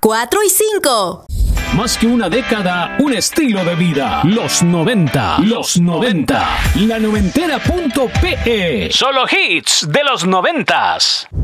4 y 5. Más que una década, un estilo de vida. Los 90. Los 90. La noventera.pe. Solo hits de los 90s.